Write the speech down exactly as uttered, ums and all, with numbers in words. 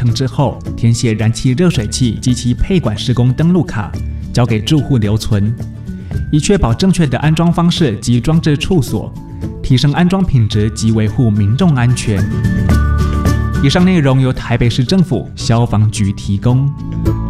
成之后，填写燃气热水器及其配管施工登录卡，交给住户留存，以确保正确的安装方式及装置处所，提升安装品质及维护民众安全。以上内容由台北市政府消防局提供。